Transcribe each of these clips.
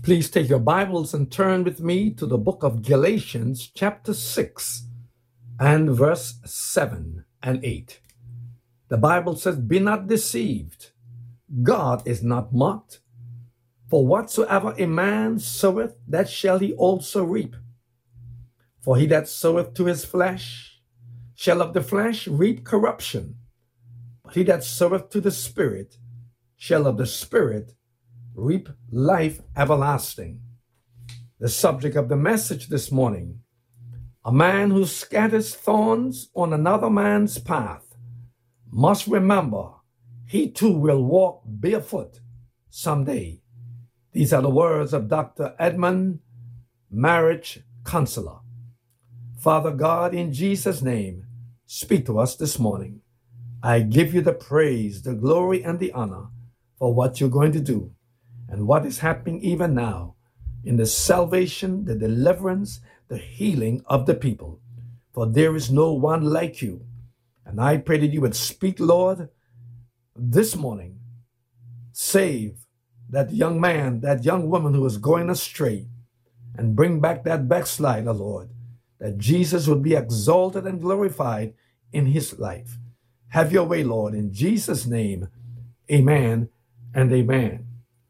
Please take your Bibles and turn with me to the book of Galatians, chapter 6, and verse 7 and 8. The Bible says, "Be not deceived. God is not mocked. For whatsoever a man soweth, that shall he also reap. For he that soweth to his flesh shall of the flesh reap corruption. But he that soweth to the Spirit shall of the Spirit reap life everlasting." The subject of the message this morning: a man who scatters thorns on another man's path must remember he too will walk barefoot someday. These are the words of Dr. Edmund, marriage counselor. Father God, in Jesus' name, speak to us this morning. I give you the praise, the glory, and the honor for what you're going to do and what is happening even now in the salvation, the deliverance, the healing of the people. For there is no one like you. And I pray that you would speak, Lord, this morning. Save that young man, that young woman who is going astray, and bring back that backslider, Lord, that Jesus would be exalted and glorified in his life. Have your way, Lord, in Jesus' name. Amen and amen.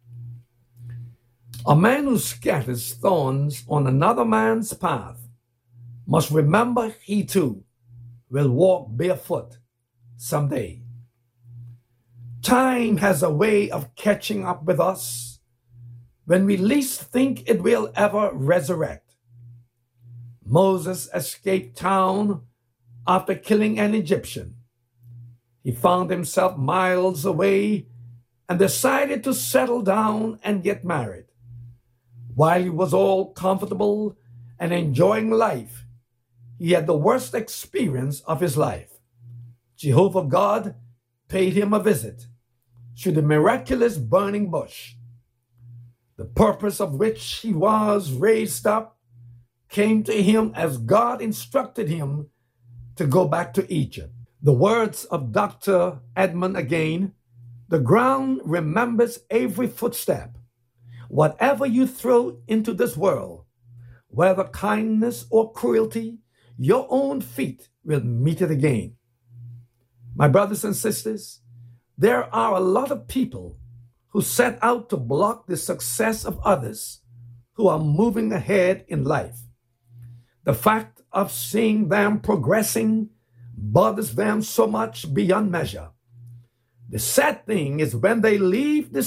A man who scatters thorns on another man's path must remember he too will walk barefoot someday. Time has a way of catching up with us when we least think it will ever resurrect. Moses escaped town after killing an Egyptian. He found himself miles away and decided to settle down and get married. While he was all comfortable and enjoying life, he had the worst experience of his life. Jehovah God paid him a visit through the miraculous burning bush, the purpose of which he was raised up came to him as God instructed him to go back to Egypt. The words of Dr. Edmund again: the ground remembers every footstep. Whatever you throw into this world, whether kindness or cruelty, your own feet will meet it again. My brothers and sisters, there are a lot of people who set out to block the success of others who are moving ahead in life. The fact of seeing them progressing bothers them so much beyond measure. The sad thing is when they leave the